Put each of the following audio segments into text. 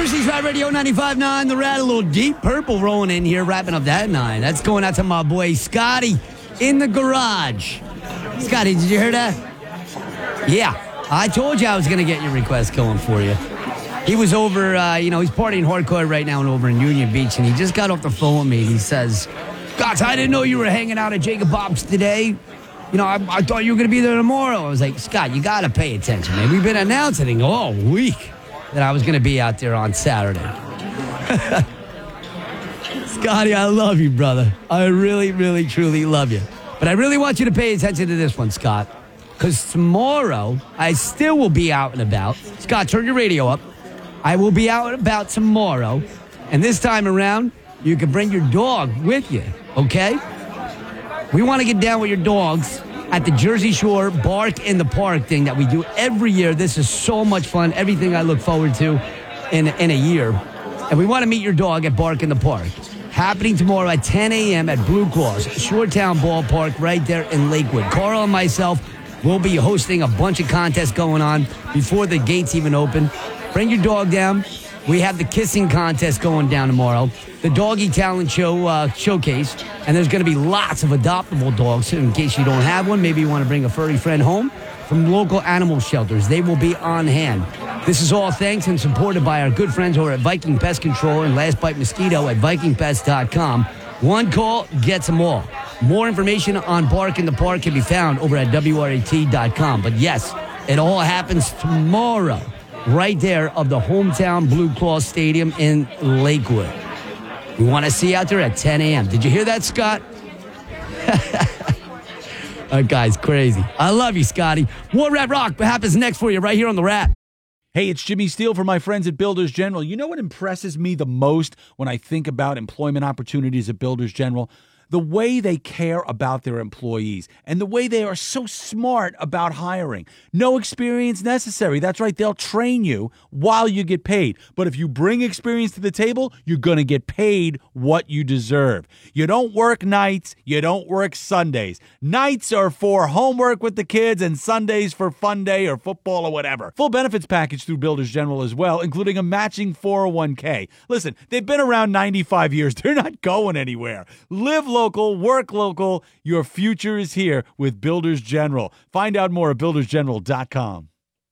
Jersey's Rad Radio 95.9, the Rad, a little Deep Purple rolling in here, wrapping up that 9. That's going out to my boy Scotty in the garage. Scotty, did you hear that? Yeah, I told you I was going to get your request going for you. He was over, he's partying hardcore right now over in Union Beach, and he just got off the phone with me. He says, "Gosh, I didn't know you were hanging out at Jacob Bob's today. I thought you were going to be there tomorrow." I was like, "Scott, you got to pay attention, man. We've been announcing all week that I was going to be out there on Saturday." Scotty, I love you, brother. I really, really, truly love you. But I really want you to pay attention to this one, Scott, because tomorrow I still will be out and about. Scott, turn your radio up. I will be out and about tomorrow, and this time around, you can bring your dog with you, okay? We want to get down with your dogs at the Jersey Shore Bark in the Park thing that we do every year. This is so much fun, everything I look forward to in a year. And we want to meet your dog at Bark in the Park. Happening tomorrow at 10 a.m. at Blue Cross, Shoretown Ballpark, right there in Lakewood. Carl and myself will be hosting a bunch of contests going on before the gates even open. Bring your dog down. We have the kissing contest going down tomorrow, the Doggy Talent Show showcase, and there's going to be lots of adoptable dogs. So in case you don't have one, maybe you want to bring a furry friend home from local animal shelters. They will be on hand. This is all thanks and supported by our good friends over at Viking Pest Control and Last Bite Mosquito at VikingPest.com. One call gets them all. More information on Bark in the Park can be found over at WRAT.com. But yes, it all happens tomorrow, right there of the hometown Blue Cross Stadium in Lakewood. We want to see you out there at 10 a.m. Did you hear that, Scott? That guy's crazy. I love you, Scotty. More Rap Rock happens next for you right here on the Rap. Hey, it's Jimmy Steele for my friends at Builders General. You know what impresses me the most when I think about employment opportunities at Builders General? The way they care about their employees and the way they are so smart about hiring. No experience necessary. That's right. They'll train you while you get paid. But if you bring experience to the table, you're going to get paid what you deserve. You don't work nights. You don't work Sundays. Nights are for homework with the kids and Sundays for fun day or football or whatever. Full benefits package through Builders General as well, including a matching 401k. Listen, they've been around 95 years. They're not going anywhere. Live local, work local. Your future is here with Builders General. Find out more at buildersgeneral.com.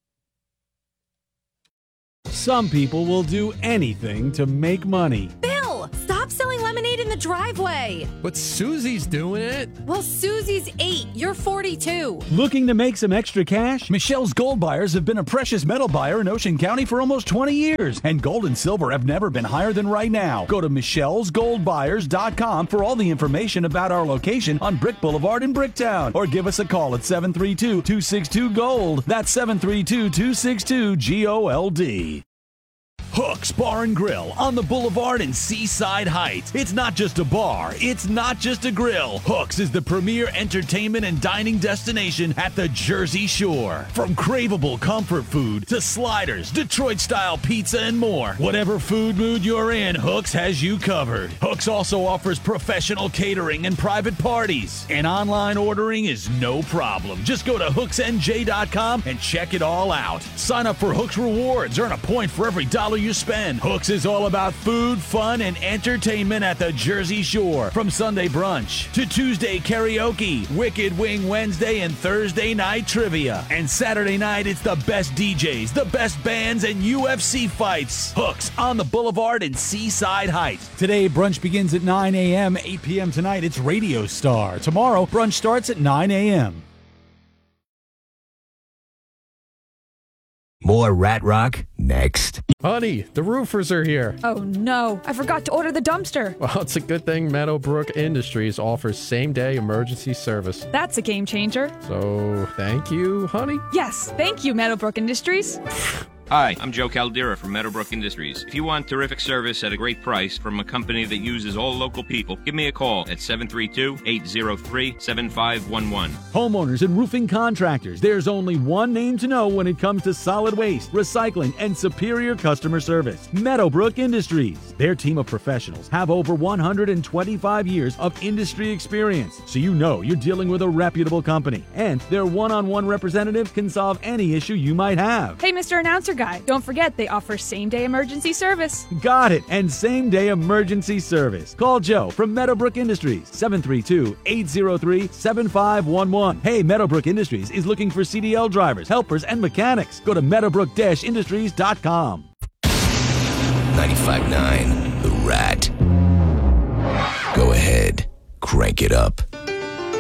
Some people will do anything to make money. Bill, stop selling lemonade in the driveway. But Susie's doing it. Well, Susie's 8. You're 42. Looking to make some extra cash? Michelle's Gold Buyers have been a precious metal buyer in Ocean County for almost 20 years, and gold and silver have never been higher than right now. Go to michellesgoldbuyers.com for all the information about our location on Brick Boulevard in Bricktown, or give us a call at 732-262-GOLD. That's 732-262-GOLD. Hooks Bar and Grill on the Boulevard in Seaside Heights. It's not just a bar, it's not just a grill. Hooks is the premier entertainment and dining destination at the Jersey Shore. From craveable comfort food to sliders, Detroit-style pizza, and more. Whatever food mood you're in, Hooks has you covered. Hooks also offers professional catering and private parties. And online ordering is no problem. Just go to hooksnj.com and check it all out. Sign up for Hooks Rewards. Earn a point for every dollar you spend. Hooks is all about food, fun, and entertainment at the Jersey Shore. From Sunday brunch to Tuesday karaoke, Wicked Wing Wednesday, and Thursday night trivia. And Saturday night, it's the best DJs, the best bands, and UFC fights. Hooks on the Boulevard in Seaside Heights. Today, brunch begins at 9 a.m., 8 p.m. tonight, it's Radio Star. Tomorrow, brunch starts at 9 a.m. More Rat Rock next. Honey, the roofers are here. Oh no, I forgot to order the dumpster. Well, it's a good thing Meadowbrook Industries offers same-day emergency service. That's a game changer. So, thank you, honey. Yes, thank you, Meadowbrook Industries. Hi, I'm Joe Caldera from Meadowbrook Industries. If you want terrific service at a great price from a company that uses all local people, give me a call at 732-803-7511. Homeowners and roofing contractors, there's only one name to know when it comes to solid waste, recycling, and superior customer service. Meadowbrook Industries. Their team of professionals have over 125 years of industry experience, so you know you're dealing with a reputable company. And their one-on-one representative can solve any issue you might have. Hey, Mr. Announcer guy. Don't forget, they offer same-day emergency service. Got it. And same-day emergency service. Call Joe from Meadowbrook Industries, 732-803-7511. Hey, Meadowbrook Industries is looking for CDL drivers, helpers, and mechanics. Go to meadowbrook-industries.com. 95.9 The Rat. Go ahead, crank it up.